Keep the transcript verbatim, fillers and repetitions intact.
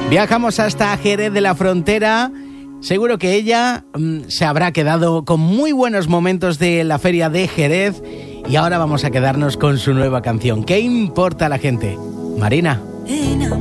Viajamos hasta Jerez de la Frontera. Seguro que ella mmm, se habrá quedado con muy buenos momentos de la feria de Jerez y ahora vamos a quedarnos con su nueva canción. ¿Qué importa a la gente? Marina.